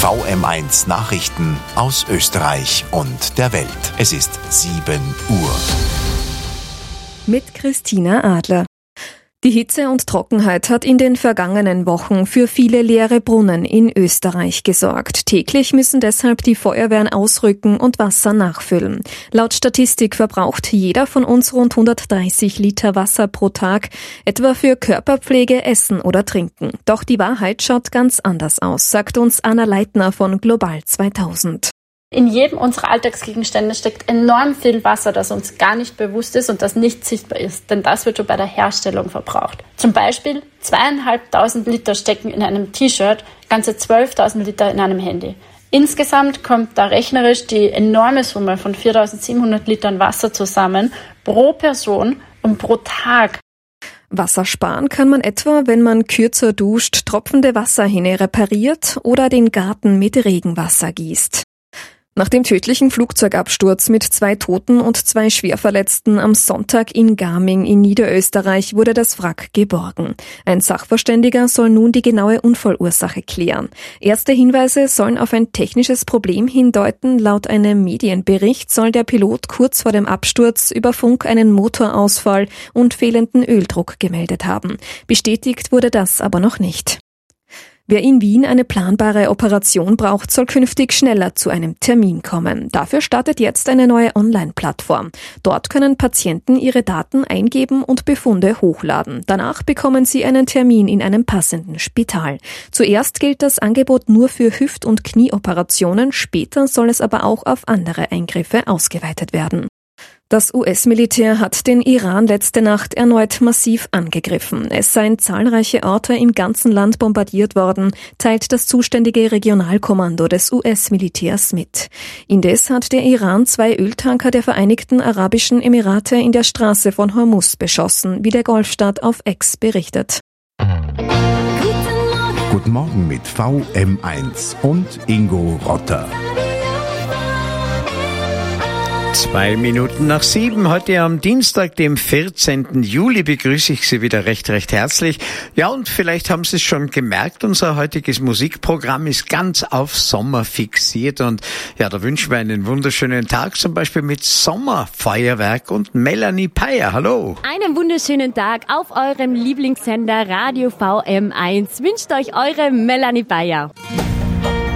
VM1 Nachrichten aus Österreich und der Welt. Es ist 7 Uhr. Mit Christina Adler. Die Hitze und Trockenheit hat in den vergangenen Wochen für viele leere Brunnen in Österreich gesorgt. Täglich müssen deshalb die Feuerwehren ausrücken und Wasser nachfüllen. Laut Statistik verbraucht jeder von uns rund 130 Liter Wasser pro Tag, etwa für Körperpflege, Essen oder Trinken. Doch die Wahrheit schaut ganz anders aus, sagt uns Anna Leitner von Global 2000. In jedem unserer Alltagsgegenstände steckt enorm viel Wasser, das uns gar nicht bewusst ist und das nicht sichtbar ist, denn das wird schon bei der Herstellung verbraucht. Zum Beispiel 2.500 Liter stecken in einem T-Shirt, ganze 12.000 Liter in einem Handy. Insgesamt kommt da rechnerisch die enorme Summe von 4.700 Litern Wasser zusammen pro Person und pro Tag. Wasser sparen kann man etwa, wenn man kürzer duscht, tropfende Wasserhähne repariert oder den Garten mit Regenwasser gießt. Nach dem tödlichen Flugzeugabsturz mit 2 Toten und 2 Schwerverletzten am Sonntag in Gaming in Niederösterreich wurde das Wrack geborgen. Ein Sachverständiger soll nun die genaue Unfallursache klären. Erste Hinweise sollen auf ein technisches Problem hindeuten. Laut einem Medienbericht soll der Pilot kurz vor dem Absturz über Funk einen Motorausfall und fehlenden Öldruck gemeldet haben. Bestätigt wurde das aber noch nicht. Wer in Wien eine planbare Operation braucht, soll künftig schneller zu einem Termin kommen. Dafür startet jetzt eine neue Online-Plattform. Dort können Patienten ihre Daten eingeben und Befunde hochladen. Danach bekommen sie einen Termin in einem passenden Spital. Zuerst gilt das Angebot nur für Hüft- und Knieoperationen, später soll es aber auch auf andere Eingriffe ausgeweitet werden. Das US-Militär hat den Iran letzte Nacht erneut massiv angegriffen. Es seien zahlreiche Orte im ganzen Land bombardiert worden, teilt das zuständige Regionalkommando des US-Militärs mit. Indes hat der Iran 2 Öltanker der Vereinigten Arabischen Emirate in der Straße von Hormuz beschossen, wie der Golfstaat auf X berichtet. Guten Morgen mit VM1 und Ingo Rotter. 7:02, heute am Dienstag, dem 14. Juli, begrüße ich Sie wieder recht herzlich. Ja, und vielleicht haben Sie es schon gemerkt, unser heutiges Musikprogramm ist ganz auf Sommer fixiert und ja, da wünschen wir einen wunderschönen Tag, zum Beispiel mit Sommerfeuerwerk und Melanie Peyer. Hallo! Einen wunderschönen Tag auf eurem Lieblingssender Radio VM1 wünscht euch eure Melanie Peyer.